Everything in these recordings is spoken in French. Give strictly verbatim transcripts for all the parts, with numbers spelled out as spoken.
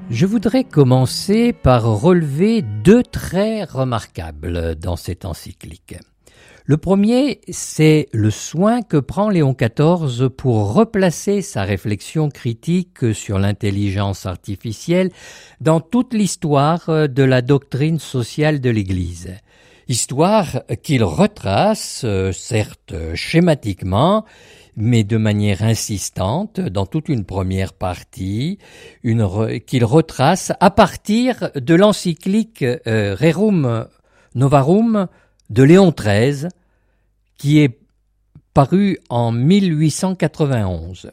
Je voudrais commencer par relever deux traits remarquables dans cette encyclique. Le premier, c'est le soin que prend Léon quatorze pour replacer sa réflexion critique sur l'intelligence artificielle dans toute l'histoire de la doctrine sociale de l'Église. Histoire qu'il retrace, certes schématiquement, mais de manière insistante, dans toute une première partie, une re, qu'il retrace à partir de l'encyclique euh, Rerum Novarum de Léon treize, qui est paru en mille huit cent quatre-vingt-onze.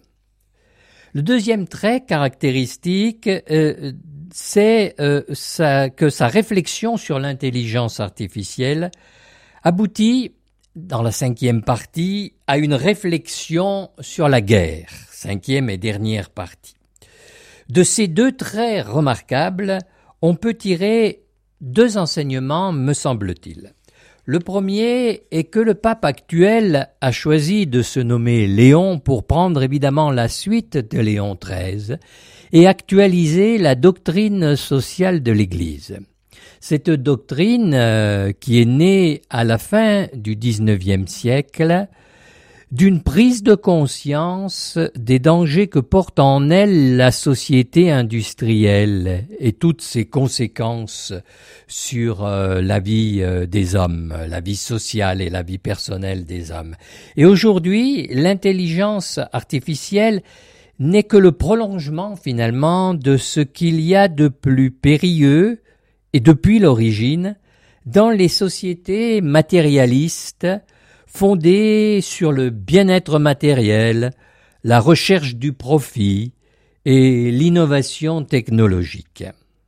Le deuxième trait caractéristique, euh, c'est euh, sa, que sa réflexion sur l'intelligence artificielle aboutit, dans la cinquième partie, à une réflexion sur la guerre, cinquième et dernière partie. De ces deux traits remarquables, on peut tirer deux enseignements, me semble-t-il. Le premier est que le pape actuel a choisi de se nommer Léon pour prendre évidemment la suite de Léon treize et actualiser la doctrine sociale de l'Église. Cette doctrine, euh, qui est née à la fin du dix-neuvième siècle, d'une prise de conscience des dangers que porte en elle la société industrielle et toutes ses conséquences sur euh, la vie euh, des hommes, la vie sociale et la vie personnelle des hommes. Et aujourd'hui, l'intelligence artificielle n'est que le prolongement finalement de ce qu'il y a de plus périlleux et depuis l'origine, dans les sociétés matérialistes fondées sur le bien-être matériel, la recherche du profit et l'innovation technologique.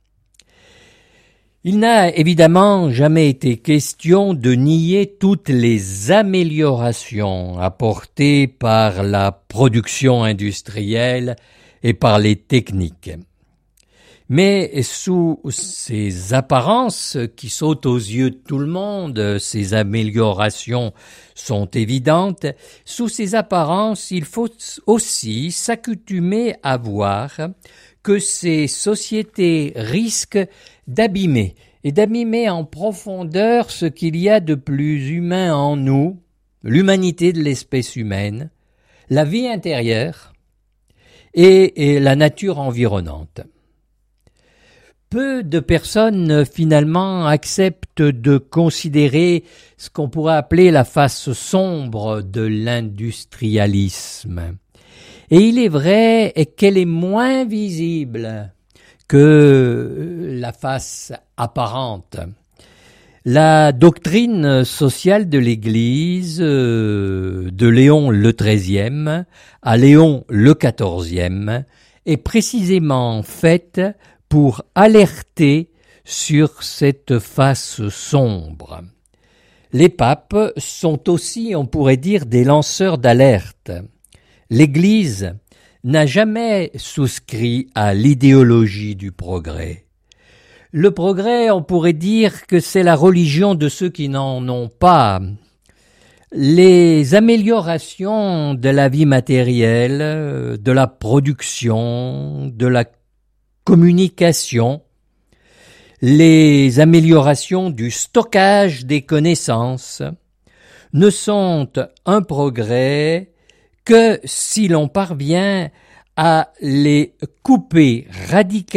Il n'a évidemment jamais été question de nier toutes les améliorations apportées par la production industrielle et par les techniques. Mais sous ces apparences qui sautent aux yeux de tout le monde, ces améliorations sont évidentes, sous ces apparences, il faut aussi s'accoutumer à voir que ces sociétés risquent d'abîmer, et d'abîmer en profondeur ce qu'il y a de plus humain en nous, l'humanité de l'espèce humaine, la vie intérieure et, et la nature environnante. Peu de personnes, finalement, acceptent de considérer ce qu'on pourrait appeler la face sombre de l'industrialisme. Et il est vrai qu'elle est moins visible que la face apparente. La doctrine sociale de l'Église, de Léon le treizième à Léon le quatorzième, est précisément faite pour alerter sur cette face sombre. Les papes sont aussi, on pourrait dire, des lanceurs d'alerte. L'Église n'a jamais souscrit à l'idéologie du progrès. Le progrès, on pourrait dire que c'est la religion de ceux qui n'en ont pas. Les améliorations de la vie matérielle, de la production, de la communication, les améliorations du stockage des connaissances ne sont un progrès que si l'on parvient à les couper radicalement